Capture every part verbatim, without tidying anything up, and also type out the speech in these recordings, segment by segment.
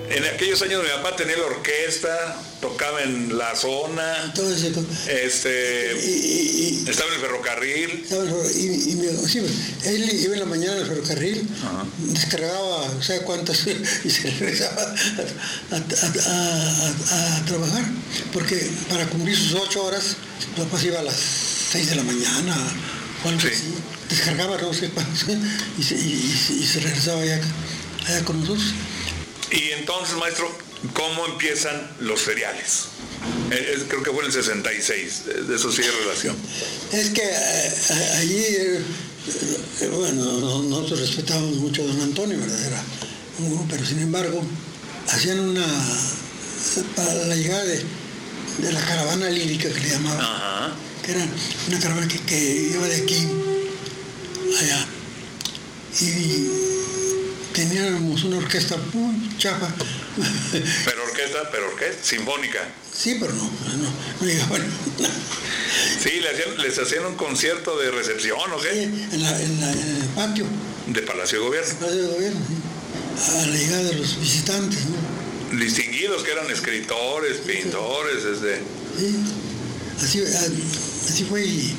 En aquellos años mi papá tenía la orquesta, tocaba en la zona, Todo ese, este, y, y, y, estaba en el ferrocarril. Estaba en el, y, y mi, sí, él iba en la mañana al ferrocarril, uh-huh. descargaba, no sé cuántas, y se regresaba a, a, a, a, a trabajar, porque para cumplir sus ocho horas, mi papá se iba a las seis de la mañana, o algo sí. así, descargaba, no sé cuántas, y se, y, y, y se regresaba allá, allá con nosotros. Y entonces, maestro, ¿cómo empiezan los feriales? Eh, creo que fue en el sesenta y seis, de eso sí hay relación. Es que eh, allí, eh, bueno, nosotros respetábamos mucho a don Antonio, ¿verdad? Era un grupo, pero sin embargo, hacían una, para la llegada de, de la caravana lírica que le llamaban, Ajá. que era una caravana que, que iba de aquí allá. Y teníamos una orquesta muy chafa. Pero orquesta, pero orquesta, sinfónica. Sí, pero no, no, no llegaban. Sí, les hacían, les hacían un concierto de recepción, ¿o qué? Sí, en, la, en, la, en el patio. De Palacio de Gobierno. Palacio de Gobierno, sí. A la llegada de los visitantes, ¿no? Distinguidos que eran escritores, sí, pintores, desde... Sí, así, así fue y,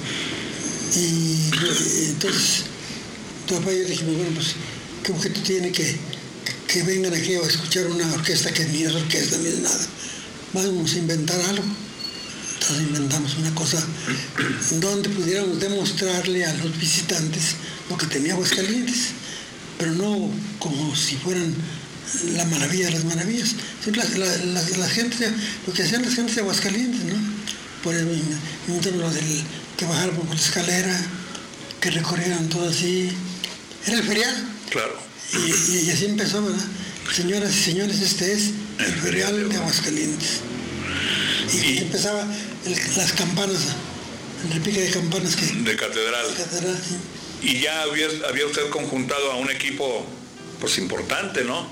y, y entonces tu papá y yo dijimos, bueno, pues ¿qué objeto tiene que, que vengan aquí a escuchar una orquesta que ni es orquesta ni es nada? Vamos a inventar algo. Entonces inventamos una cosa donde pudiéramos demostrarle a los visitantes lo que tenía Aguascalientes, pero no como si fueran la maravilla de las maravillas. La, la, la, la gente, lo que hacían las gentes de Aguascalientes, ¿no? Por el, lo del que bajaron por la escalera, que recorrieran todo así. Era el ferial. Claro. Y, y, y así empezó, ¿verdad? Señoras y señores, este es el, el ferial de Aguascalientes. Y, y empezaba el, las campanas, el repique de campanas que... De catedral. De catedral, sí. Y ya había, había usted conjuntado a un equipo, pues, importante, ¿no?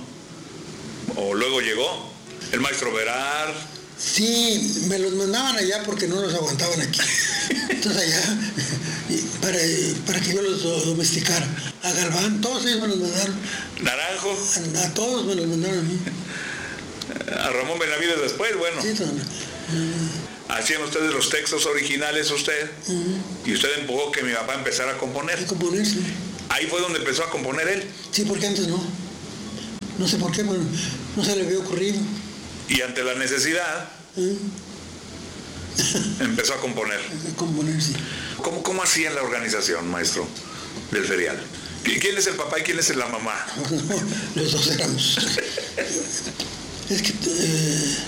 O luego llegó el maestro Verar. Sí, me los mandaban allá porque no los aguantaban aquí. Entonces allá, para, para que yo los domesticara. A Galván, todos ellos me los mandaron. ¿Naranjo? A, a todos me los mandaron a mí. A Ramón Benavides después, bueno. Sí, no, no. Uh, Hacían ustedes los textos originales usted, uh-huh. y usted empujó que mi papá empezara a componer. A componer, sí. Ahí fue donde empezó a componer él. Sí, porque antes no. No sé por qué, bueno, no se le había ocurrido. Y ante la necesidad, uh-huh. empezó a componer. A componer, sí. ¿Cómo, cómo hacían la organización, maestro, del ferial? ¿Quién es el papá y quién es la mamá? No, los dos éramos. Es que... Eh,